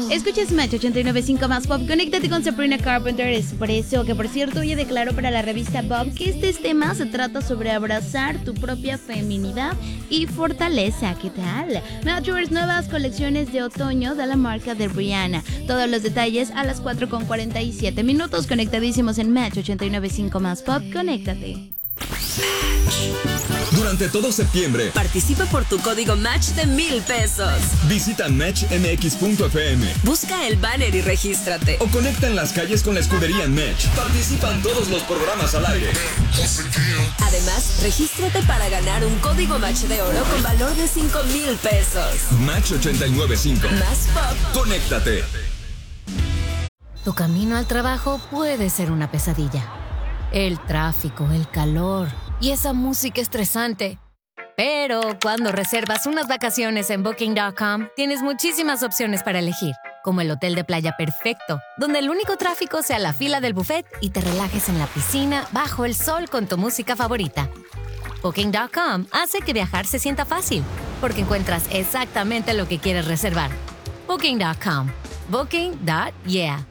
Escuchas Match 89.5 más Pop. Conéctate con Sabrina Carpenter Expresso, que por cierto hoy declaró para la revista Bob que este tema se trata sobre abrazar tu propia feminidad y fortaleza. ¿Qué tal? Matchers, nuevas colecciones de otoño de la marca de Rihanna. Todos los detalles a las 4:47. Conectadísimos en Match 89.5 más Pop. Conéctate. Durante todo septiembre, participa por tu código Match de 1,000 pesos. Visita matchmx.fm. Busca el banner y regístrate. O conecta en las calles con la escudería Match. Participan todos los programas al aire. Además, regístrate para ganar un código Match de oro con valor de 5,000 pesos. Match 89.5. Más Pop. Conéctate. Tu camino al trabajo puede ser una pesadilla. El tráfico, el calor y esa música estresante. Pero cuando reservas unas vacaciones en Booking.com, tienes muchísimas opciones para elegir, como el hotel de playa perfecto, donde el único tráfico sea la fila del buffet y te relajes en la piscina bajo el sol con tu música favorita. Booking.com hace que viajar se sienta fácil, porque encuentras exactamente lo que quieres reservar. Booking.com. Booking.yeah.